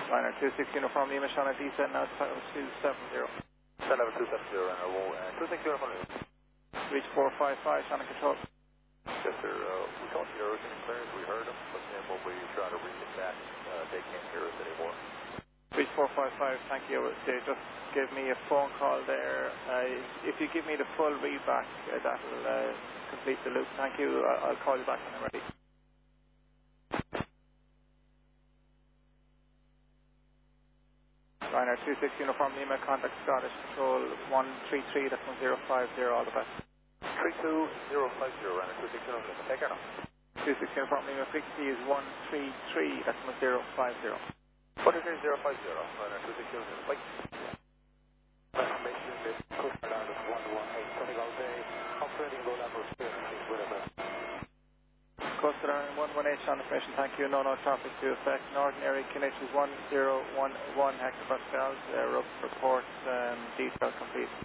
Liner 26 Uniform Lima, Sean at descent now 270. 270, Runner 26 Uniform Lima. Reach 455, Sean control. Yes, sir. We called the aerogen clearance, we heard them, but then when we try to read it back, they can't hear us anymore. Reach 455, thank you. They just gave me a phone call there. If you give me the full read back, that'll complete the loop. Thank you. I'll call you back when I'm ready. Ryanair 26 Uniform Lima, contact Scottish Control 133, that's 1050, all the best. 32050, Ryanair 26 Uniform Lima, take care now. 26 Uniform Lima, frequency is 133, that's 1050. 13050, Ryanair 26 Uniform Lima, bye. Information is Coast Guard 118, coming all day, operating low level space, whatever. Coast Guard 118 on information, thank you. No traffic to effect. Northern area conditions 1011 hectopascals. Report detail complete.